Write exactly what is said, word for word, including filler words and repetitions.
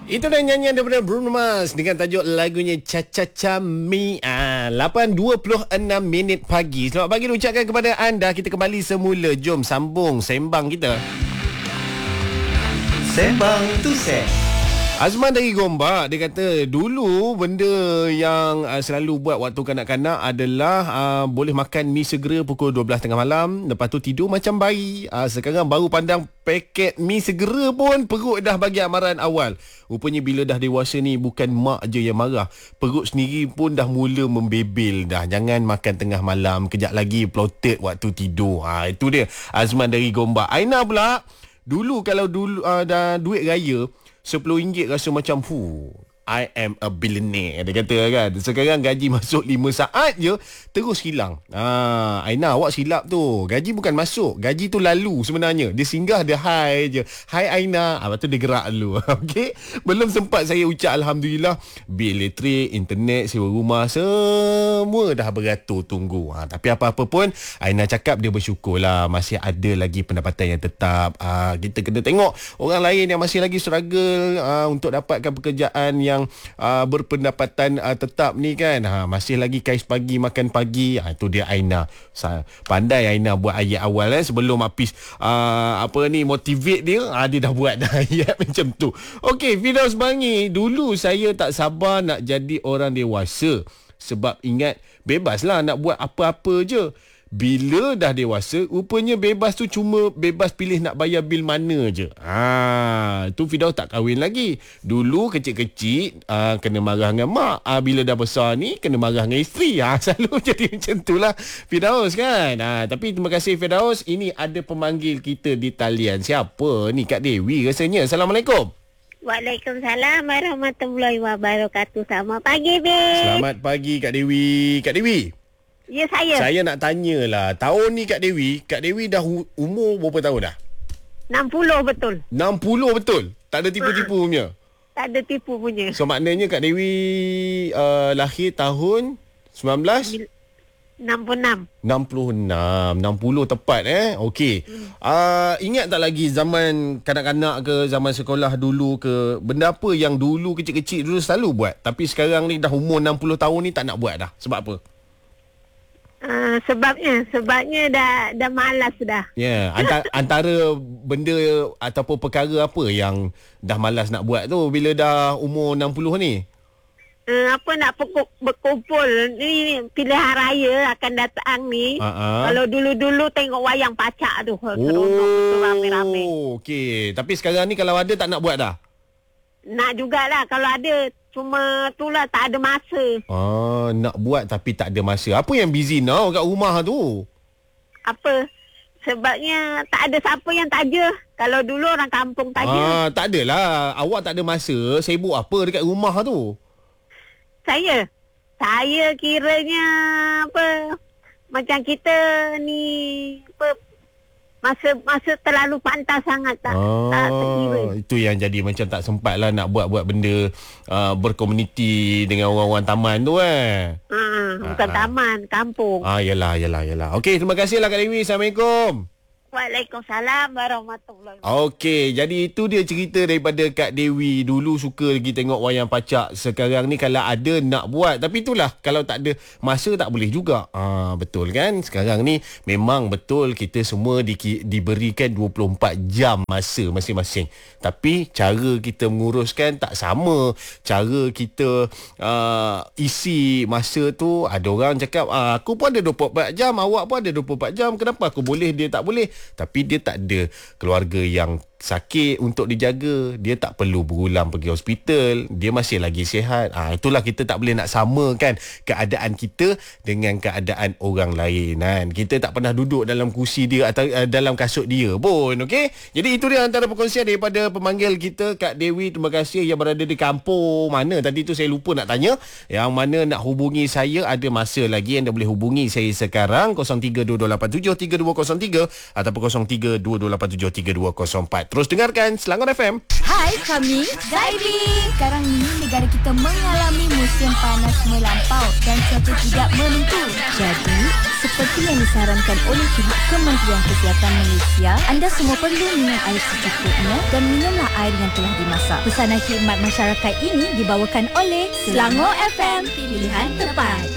Itu dah nyanyian daripada Bruno Mars dengan tajuk lagunya Cha-Cha-Cha Mi. Ah, lapan dua puluh enam minit pagi. Selamat pagi ucapkan kepada anda. Kita kembali semula. Jom sambung sembang kita. Sembang Tusek. Azman dari Gombak, dia kata dulu benda yang uh, selalu buat waktu kanak-kanak adalah uh, boleh makan mi segera pukul dua belas tiga puluh malam, lepas tu tidur macam bayi. Uh, sekarang baru pandang paket mi segera pun perut dah bagi amaran awal. Rupanya bila dah dewasa ni bukan mak je yang marah, perut sendiri pun dah mula membebel dah. Jangan makan tengah malam, kejap lagi plotted waktu tidur. Ha, itu dia Azman dari Gombak. Aina pula, dulu kalau dulu uh, dah duit raya sepuluh ringgit rasa macam fu, I am a billionaire, dia kata kan. Sekarang gaji masuk lima saat je terus hilang. Ah, Aina, awak silap tu. Gaji bukan masuk, gaji tu lalu sebenarnya. Dia singgah, dia hi je. Hai Aina. Ah, lepas tu dia gerak dulu. Okey. Belum sempat saya ucap alhamdulillah, bil elektrik, internet, sewa rumah semua dah beratur tunggu. Ah, tapi apa-apa pun Aina cakap dia bersyukurlah masih ada lagi pendapatan yang tetap. Ah, kita kena tengok orang lain yang masih lagi struggle ah, untuk dapatkan pekerjaan yang yang uh, berpendapatan uh, tetap ni kan, ha, masih lagi kais pagi makan pagi. Ha, itu dia Aina. Pandai Aina buat ayat awal eh, sebelum Apis uh, apa ni motivate dia, ha, dia dah buat dah ayat macam tu. Okey, Firdaus Bangi, dulu saya tak sabar nak jadi orang dewasa sebab ingat bebaslah nak buat apa-apa je. Bila dah dewasa, rupanya bebas tu cuma bebas pilih nak bayar bil mana je. Ha, tu Firdaus tak kahwin lagi. Dulu kecil-kecil uh, kena marah dengan mak. Uh, bila dah besar ni kena marah dengan isteri. Ha, selalu jadi macam tu lah Firdaus kan. Ha, tapi terima kasih Firdaus. Ini ada pemanggil kita di talian. Siapa ni? Kak Dewi rasanya. Assalamualaikum. Waalaikumsalam warahmatullahi wabarakatuh. Selamat pagi, Beb. Selamat pagi Kak Dewi. Kak Dewi. Ya, saya. Saya nak tanyalah. Tahun ni Kak Dewi, Kak Dewi dah umur berapa tahun dah? enam puluh betul. enam puluh betul? Tak ada tipu-tipu punya? Tak ada tipu punya. So maknanya Kak Dewi uh, lahir tahun sembilan belas? enam puluh enam. enam puluh enam. enam puluh tepat eh. Okey. Hmm. Uh, ingat tak lagi zaman kanak-kanak ke, zaman sekolah dulu ke, benda apa yang dulu kecil-kecil dulu selalu buat, tapi sekarang ni dah umur enam puluh tahun ni tak nak buat dah? Sebab apa? Uh, sebabnya sebabnya dah dah malas dah. Ya, yeah. antara, antara benda ataupun perkara apa yang dah malas nak buat tu bila dah umur enam puluh ni? Uh, apa nak pekuk, berkumpul ni pilihan raya akan datang ni. Uh-huh. Kalau dulu-dulu tengok wayang pacak tu, seronok betul rame-rame. Okey, tapi sekarang ni kalau ada tak nak buat dah? Nak jugalah kalau ada. Cuma itulah tak ada masa. Ah, nak buat tapi tak ada masa. Apa yang busy now kat rumah tu? Apa? Sebabnya tak ada siapa yang taja. Kalau dulu orang kampung taja. Ah, tak adalah. Awak tak ada masa. Sibuk apa dekat rumah tu? Saya? Saya kiranya apa? Macam kita ni apa? Masa masa terlalu pantas sangat tak ah, tak terkira. Itu yang jadi macam tak sempat lah nak buat-buat benda uh, berkomuniti dengan orang-orang taman tu eh. Ah, bukan ah, taman, kampung. Ah, yalah, yalah, yalah. Okey, terima kasihlah Kak Dewi. Assalamualaikum. Waalaikumsalam warahmatullahi wabarakatuh. Okey, jadi itu dia cerita daripada Kak Dewi. Dulu suka lagi tengok wayang pacak. Sekarang ni kalau ada nak buat. Tapi itulah, kalau tak ada masa tak boleh juga. Ah, betul kan? Sekarang ni memang betul kita semua di, diberikan dua puluh empat jam masa masing-masing. Tapi cara kita menguruskan tak sama. Cara kita uh, isi masa tu, ada orang cakap, ah, aku pun ada dua puluh empat jam, awak pun ada dua puluh empat jam. Kenapa aku boleh, dia tak boleh? Tapi dia tak ada keluarga yang sakit untuk dijaga. Dia tak perlu berulang pergi hospital. Dia masih lagi sihat. Ah, itulah kita tak boleh nak samakan keadaan kita dengan keadaan orang lain kan. Kita tak pernah duduk dalam kursi dia atau uh, dalam kasut dia pun. Okey. Jadi itu dia antara perkongsian daripada pemanggil kita Kak Dewi. Terima kasih yang berada di kampung mana tadi tu saya lupa nak tanya. Yang mana nak hubungi saya, ada masa lagi anda boleh hubungi saya sekarang kosong tiga dua dua lapan tujuh tiga dua kosong tiga ataupun kosong tiga dua dua lapan tujuh tiga dua kosong empat. Terus dengarkan Selangor F M. Hai, kami Zairi. Sekarang ini negara kita mengalami musim panas melampau dan cuaca tidak menentu. Jadi, seperti yang disarankan oleh pihak Kementerian Kesihatan Malaysia, anda semua perlu minum air secukupnya dan minumlah air yang telah dimasak. Pesanan khidmat masyarakat ini dibawakan oleh Selangor F M, pilihan tepat.